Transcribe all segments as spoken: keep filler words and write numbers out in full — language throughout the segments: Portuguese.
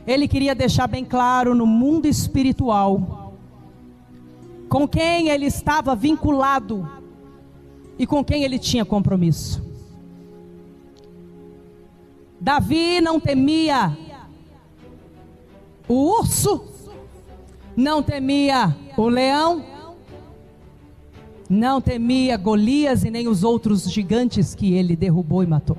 ele queria deixar bem claro no mundo espiritual com quem ele estava vinculado e com quem ele tinha compromisso. Davi não temia o urso, não temia o leão, não temia Golias e nem os outros gigantes que ele derrubou e matou.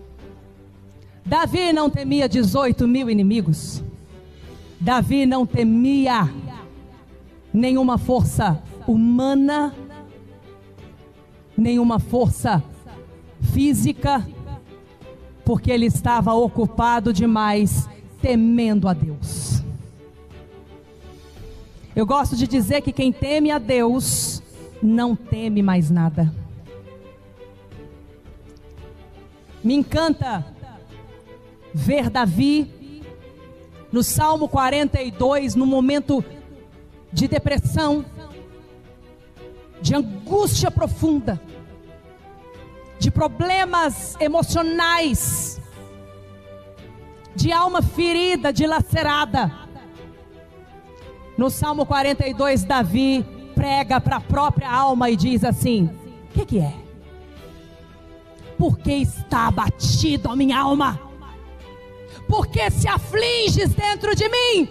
Davi não temia dezoito mil inimigos. Davi não temia nenhuma força humana, nenhuma força física, porque ele estava ocupado demais, temendo a Deus. Eu gosto de dizer que quem teme a Deus não teme mais nada. Me encanta ver Davi no Salmo quarenta e dois, no momento de depressão, de angústia profunda, de problemas emocionais, de alma ferida, dilacerada. No Salmo quarenta e dois, Davi prega para a própria alma e diz assim: o que, que é? Por que está abatido a minha alma? Por que se afliges dentro de mim?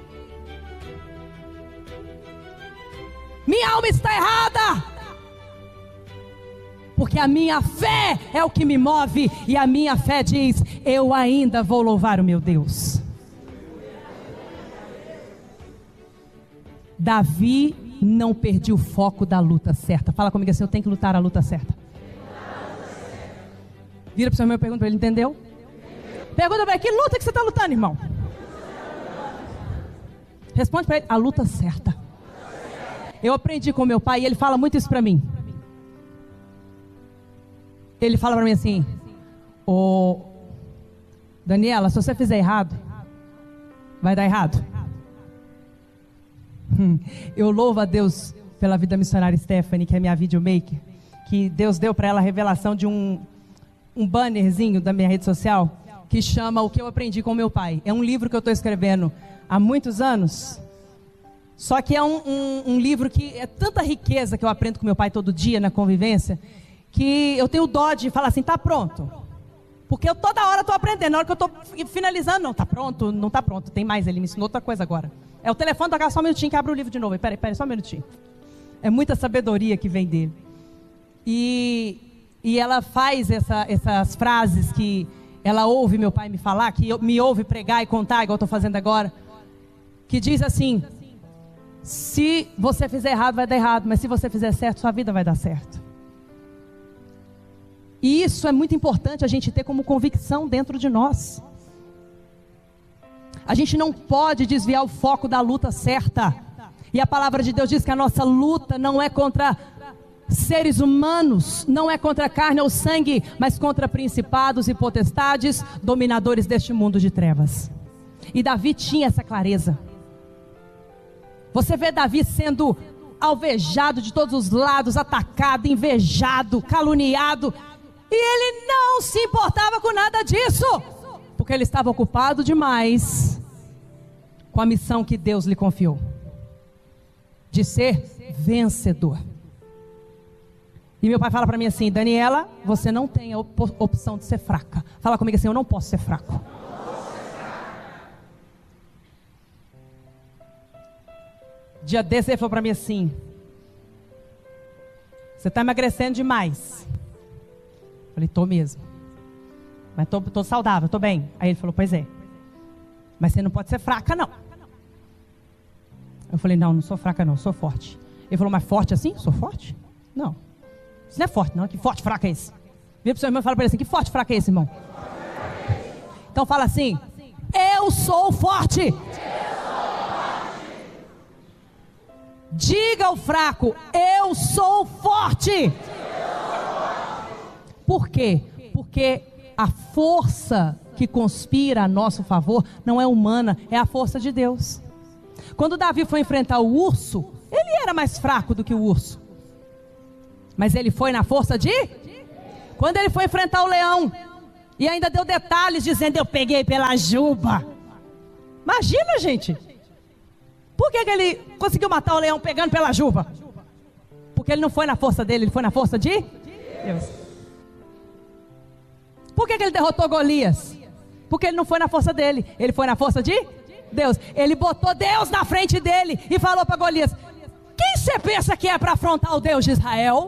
Minha alma está errada, porque a minha fé é o que me move, e a minha fé diz: eu ainda vou louvar o meu Deus. Davi não perdeu o foco da luta certa. Fala comigo assim: eu tenho que lutar a luta certa. Vira para o seu irmão e pergunta para ele: entendeu? Pergunta para ele: que luta que você está lutando, irmão? Responde para ele: a luta certa. Eu aprendi com meu pai e ele fala muito isso para mim. Ele fala para mim assim: ô Daniela, se você fizer errado, vai dar errado. Hum, eu louvo a Deus pela vida da missionária Stephanie, que é minha videomaker, que Deus deu para ela a revelação de um, um bannerzinho da minha rede social, que chama O que eu aprendi com meu pai. É um livro que eu estou escrevendo há muitos anos. Só que é um, um, um livro que é tanta riqueza que eu aprendo com meu pai todo dia na convivência, que eu tenho dó de falar assim: tá pronto. Porque eu toda hora estou aprendendo. Na hora que eu estou finalizando, não, tá pronto, não tá pronto. Tem mais, ele me ensinou outra coisa agora. É o telefone tocar, só um minutinho que abre o livro de novo. Peraí, peraí, só um minutinho. É muita sabedoria que vem dele. E, e ela faz essa, essas frases que ela ouve meu pai me falar, que eu, me ouve pregar e contar, igual eu estou fazendo agora, que diz assim: se você fizer errado, vai dar errado, mas se você fizer certo, sua vida vai dar certo. E isso é muito importante a gente ter como convicção dentro de nós. A gente não pode desviar o foco da luta certa. E a palavra de Deus diz que a nossa luta não é contra seres humanos, não é contra a carne ou sangue, mas contra principados e potestades, dominadores deste mundo de trevas. E Davi tinha essa clareza. Você vê Davi sendo alvejado de todos os lados, atacado, invejado, caluniado, e ele não se importava com nada disso, porque ele estava ocupado demais com a missão que Deus lhe confiou, de ser vencedor. E meu pai fala para mim assim: Daniela, você não tem a op- opção de ser fraca. Fala comigo assim: eu não posso ser fraco. Dia desse ele falou para mim assim: você está emagrecendo demais. Eu falei: tô mesmo, mas tô, tô saudável, tô bem. Aí ele falou: pois é, mas você não pode ser fraca não. Eu falei: não, não sou fraca não, sou forte. Ele falou: mas forte assim? Sou forte? Não, isso não é forte não. Que forte, fraca é esse? Vira pro seu irmão e fala para ele assim: que forte, fraca é esse, irmão? Então fala assim: eu sou forte. Diga ao fraco: eu sou forte. Por quê? Porque a força que conspira a nosso favor não é humana, é a força de Deus. Quando Davi foi enfrentar o urso, ele era mais fraco do que o urso, mas ele foi na força de... Quando ele foi enfrentar o leão, e ainda deu detalhes dizendo: eu peguei pela juba. Imagina, gente. Por que, que ele conseguiu matar o leão pegando pela juba? Porque ele não foi na força dele, ele foi na força de Deus. Por que, que ele derrotou Golias? Porque ele não foi na força dele, ele foi na força de Deus. Ele botou Deus na frente dele e falou para Golias: quem você pensa que é para afrontar o Deus de Israel?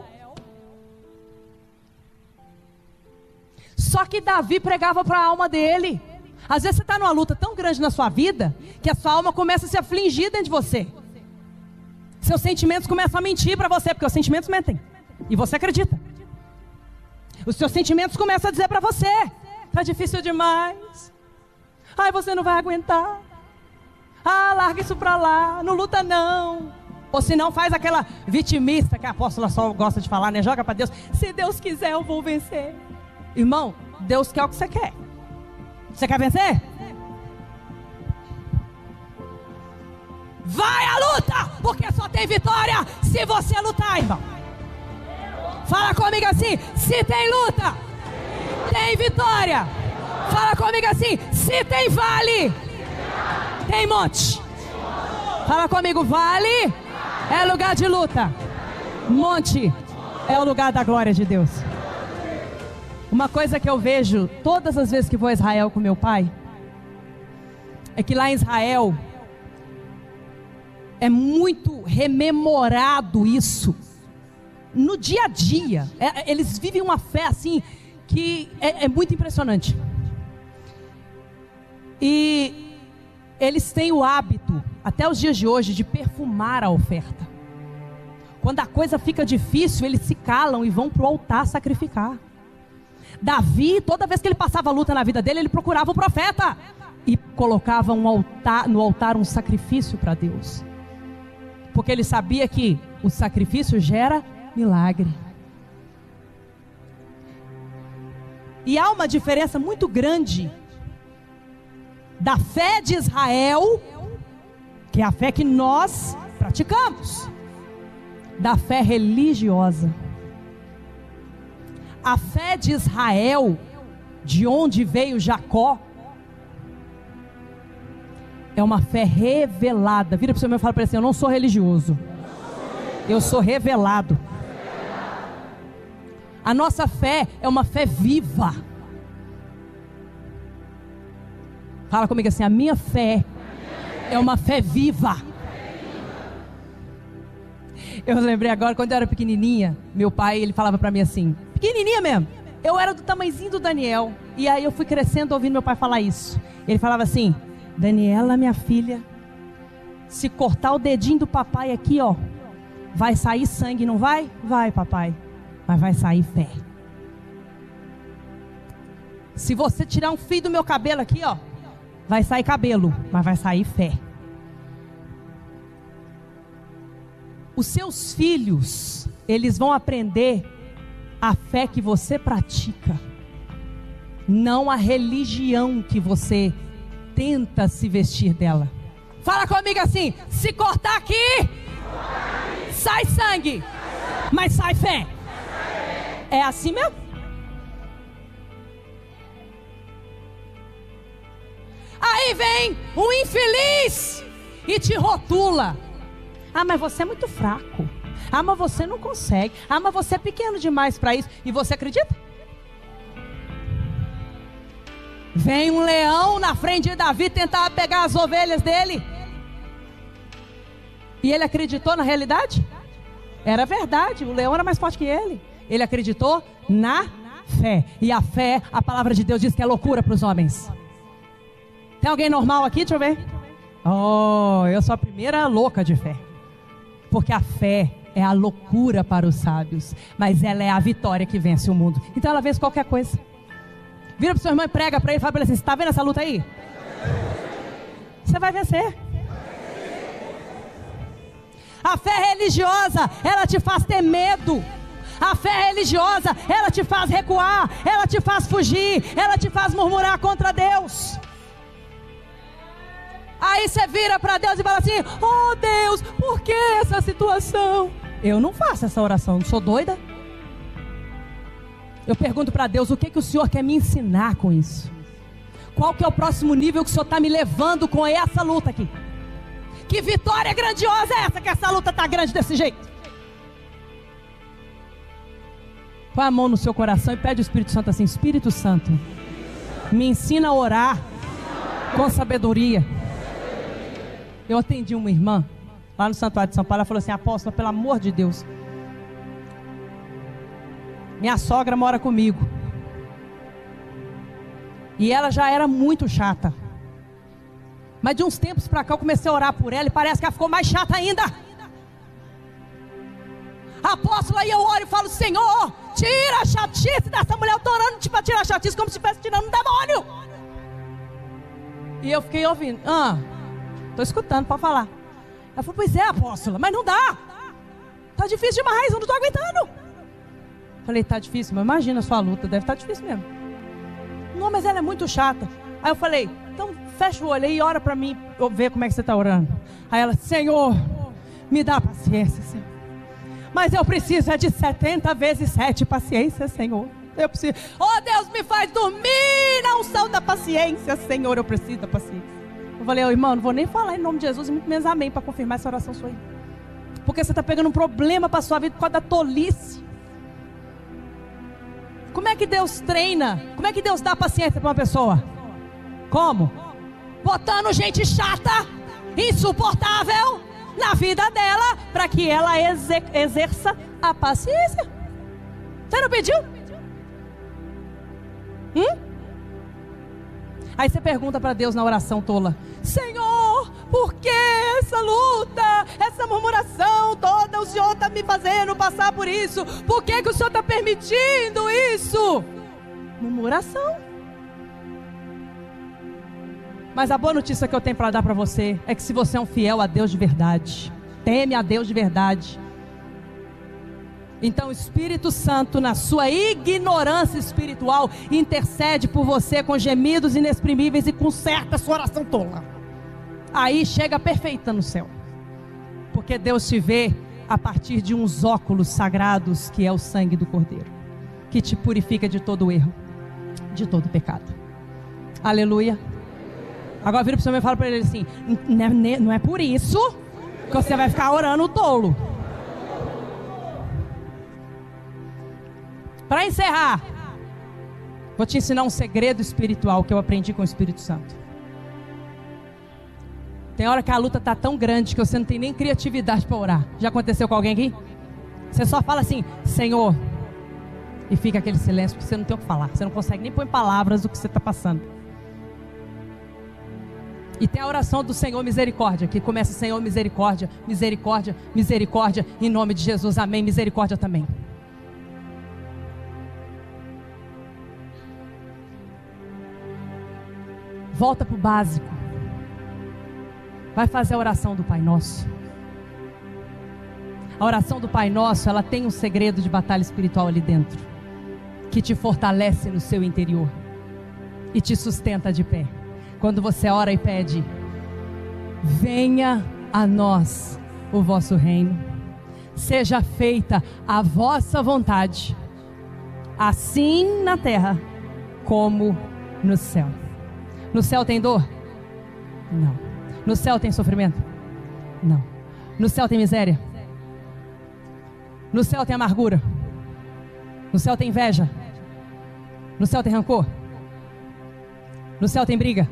Só que Davi pregava para a alma dele. Às vezes você está numa luta tão grande na sua vida que a sua alma começa a se afligir dentro de você. Seus sentimentos começam a mentir para você, porque os sentimentos mentem e você acredita. Os seus sentimentos começam a dizer para você: está difícil demais. Ai, você não vai aguentar. Ah, larga isso para lá, não luta não. Ou se não, faz aquela vitimista que a apóstola só gosta de falar, né? Joga para Deus: se Deus quiser eu vou vencer. Irmão, Deus quer o que você quer. Você quer vencer? Vai à luta, porque só tem vitória se você lutar, irmão. Fala comigo assim: se tem luta, tem vitória. Fala comigo assim: se tem vale, tem monte. Fala comigo: vale é lugar de luta, monte é o lugar da glória de Deus. Uma coisa que eu vejo todas as vezes que vou a Israel com meu pai é que lá em Israel é muito rememorado isso no dia a dia. É, eles vivem uma fé assim que é, é muito impressionante. E eles têm o hábito, até os dias de hoje, de perfumar a oferta. Quando a coisa fica difícil, eles se calam e vão para o altar sacrificar. Davi, toda vez que ele passava luta na vida dele, ele procurava o profeta e colocava um altar, no altar um sacrifício para Deus, porque ele sabia que o sacrifício gera milagre. E há uma diferença muito grande da fé de Israel, que é a fé que nós praticamos, da fé religiosa. A fé de Israel, de onde veio Jacó, é uma fé revelada. Vira para o seu irmão e fala para ele assim: eu não sou religioso, eu sou revelado. A nossa fé é uma fé viva. Fala comigo assim: a minha fé é uma fé viva. Eu lembrei agora, quando eu era pequenininha, meu pai, ele falava para mim assim, pequenininha mesmo, eu era do tamanhozinho do Daniel, e aí eu fui crescendo ouvindo meu pai falar isso. Ele falava assim: Daniela, minha filha, se cortar o dedinho do papai aqui, ó, vai sair sangue, não vai? Vai, papai, mas vai sair fé. Se você tirar um fio do meu cabelo aqui, ó, vai sair cabelo, mas vai sair fé. Os seus filhos, eles vão aprender a fé que você pratica, não a religião que você tenta se vestir dela. Fala comigo assim: se cortar aqui, sai sangue, mas sai fé. É assim mesmo? Aí vem um infeliz e te rotula: ah, mas você é muito fraco. Ah, mas você não consegue. Ah, mas você é pequeno demais para isso. E você acredita? Vem um leão na frente de Davi tentar pegar as ovelhas dele. E ele acreditou na realidade? Era verdade, o leão era mais forte que ele. Ele acreditou na fé. E a fé, a palavra de Deus diz que é loucura para os homens. Tem alguém normal aqui? Deixa eu ver. Oh, eu sou a primeira louca de fé. Porque a fé é a loucura para os sábios, mas ela é a vitória que vence o mundo. Então ela vence qualquer coisa. Vira para o seu irmão e prega para ele, fala para ele assim: você está vendo essa luta aí? Você vai vencer. A fé religiosa, ela te faz ter medo. A fé religiosa, ela te faz recuar, ela te faz fugir, ela te faz murmurar contra Deus. Aí você vira para Deus e fala assim: oh Deus, por que essa situação? Eu não faço essa oração, não sou doida. Eu pergunto para Deus: o que, que o Senhor quer me ensinar com isso? Qual que é o próximo nível que o Senhor está me levando com essa luta aqui? Que vitória grandiosa é essa, que essa luta está grande desse jeito? Põe a mão no seu coração e pede ao Espírito Santo assim: Espírito Santo, me ensina a orar com sabedoria. Eu atendi uma irmã lá no Santuário de São Paulo. Ela falou assim: apóstola, pelo amor de Deus, minha sogra mora comigo e ela já era muito chata, mas de uns tempos para cá eu comecei a orar por ela e parece que ela ficou mais chata ainda. Apóstola, aí eu oro e falo: Senhor, tira a chatice dessa mulher. Eu estou orando para tirar a chatice como se estivesse tirando um demônio. E eu fiquei ouvindo. Ah, estou escutando, pode falar. Ela falou: pois é, apóstola, mas não dá. Está difícil demais, eu não estou aguentando. Falei: está difícil, mas imagina a sua luta, deve estar difícil mesmo. Não, mas ela é muito chata. Aí eu falei: então fecha o olho aí e ora para mim, eu ver como é que você está orando. Aí ela: Senhor, me dá paciência, Senhor. Mas eu preciso é de setenta vezes sete paciência, Senhor. Eu preciso. Oh, Deus, me faz dormir na unção da paciência, Senhor. Eu preciso da paciência. Eu falei: oh, irmão, não vou nem falar em nome de Jesus e muito menos amém para confirmar essa oração sua aí. Porque você está pegando um problema para a sua vida por causa da tolice. Como é que Deus treina? Como é que Deus dá paciência para uma pessoa? Como? Botando gente chata, insuportável na vida dela, para que ela exer- exerça a paciência. Você não pediu? Hum? Aí você pergunta para Deus na oração tola: Senhor, por que essa luta, essa murmuração toda, o Senhor está me fazendo passar por isso? Por que, que o Senhor está permitindo isso? Murmuração. Mas a boa notícia que eu tenho para dar para você é que se você é um fiel a Deus de verdade, teme a Deus de verdade, então o Espírito Santo, na sua ignorância espiritual, intercede por você com gemidos inexprimíveis e conserta a sua oração tola. Aí chega perfeita no céu, porque Deus te vê a partir de uns óculos sagrados, que é o sangue do Cordeiro, que te purifica de todo erro, de todo pecado. Aleluia. Agora vira para o Senhor e fala para ele assim: não é por isso que você vai ficar orando tolo. Para encerrar, vou te ensinar um segredo espiritual que eu aprendi com o Espírito Santo. Tem hora que a luta está tão grande que você não tem nem criatividade para orar. Já aconteceu com alguém aqui? Você só fala assim: Senhor, e fica aquele silêncio, porque você não tem o que falar. Você não consegue nem pôr em palavras o que você está passando. E tem a oração do Senhor misericórdia, que começa: Senhor misericórdia, misericórdia, misericórdia, em nome de Jesus, amém, misericórdia também. Volta para o básico. Vai fazer a oração do Pai Nosso. A oração do Pai Nosso, ela tem um segredo de batalha espiritual ali dentro, que te fortalece no seu interior e te sustenta de pé. Quando você ora e pede: venha a nós o vosso reino, seja feita a vossa vontade, assim na terra como no céu. No céu tem dor? Não. No céu tem sofrimento? Não. No céu tem miséria? No céu tem amargura? No céu tem inveja? No céu tem rancor? No céu tem briga?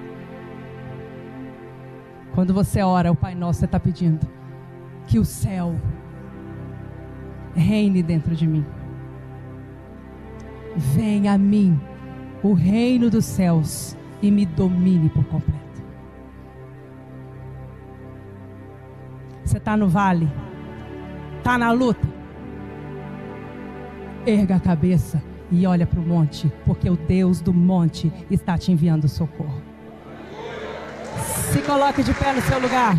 Quando você ora o Pai Nosso, você está pedindo que o céu reine dentro de mim. Venha a mim o reino dos céus e me domine por completo. Você está no vale, está na luta, erga a cabeça e olha para o monte, porque o Deus do monte está te enviando socorro. Se coloque de pé no seu lugar.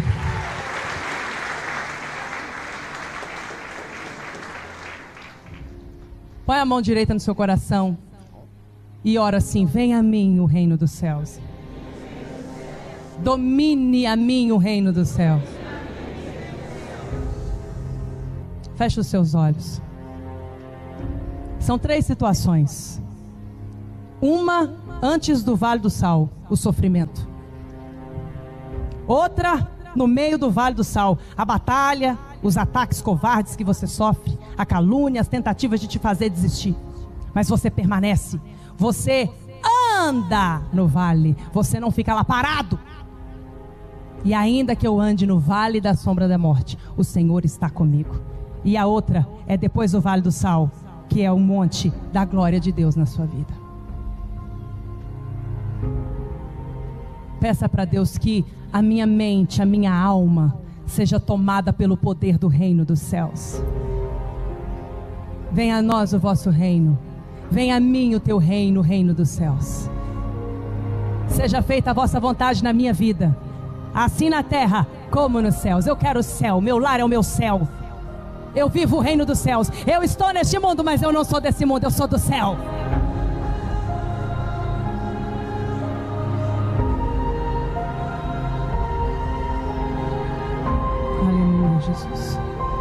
Põe a mão direita no seu coração e ora assim: venha a mim o reino dos céus. Domine a mim o reino dos céus. Feche os seus olhos. São três situações. Uma antes do Vale do Sal, o sofrimento. Outra no meio do Vale do Sal, a batalha, os ataques covardes que você sofre, a calúnia, as tentativas de te fazer desistir. Mas você permanece, você anda no vale, você não fica lá parado. E ainda que eu ande no vale da sombra da morte, o Senhor está comigo. E a outra é depois do Vale do Sal, que é o monte da glória de Deus na sua vida. Peça para Deus que a minha mente, a minha alma seja tomada pelo poder do reino dos céus. Venha a nós o vosso reino, venha a mim o teu reino, o reino dos céus. Seja feita a vossa vontade na minha vida, assim na terra como nos céus. Eu quero o céu, meu lar é o meu céu. Eu vivo o reino dos céus. Eu estou neste mundo, mas eu não sou desse mundo, eu sou do céu. Aleluia, Jesus.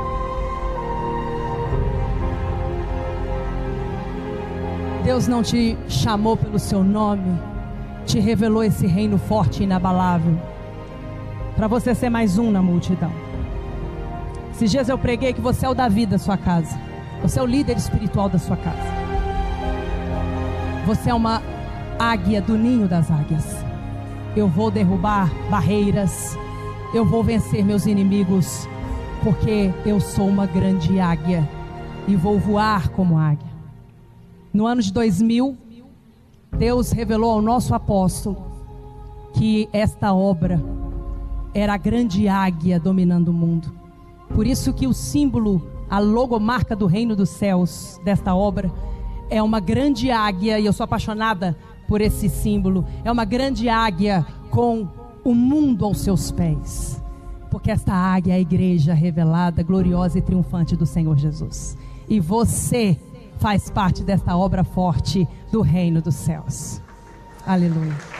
Deus não te chamou pelo seu nome, te revelou esse reino forte e inabalável, para você ser mais um na multidão. Esses dias eu preguei que você é o Davi da sua casa, você é o líder espiritual da sua casa, você é uma águia do ninho das águias. Eu vou derrubar barreiras, eu vou vencer meus inimigos, porque eu sou uma grande águia e vou voar como águia. No ano de dois mil, Deus revelou ao nosso apóstolo que esta obra era a grande águia dominando o mundo. Por isso que o símbolo, a logomarca do reino dos céus desta obra é uma grande águia, e eu sou apaixonada por esse símbolo. É uma grande águia com o mundo aos seus pés, porque esta águia é a igreja revelada, gloriosa e triunfante do Senhor Jesus. E você faz parte desta obra forte do reino dos céus. Aleluia.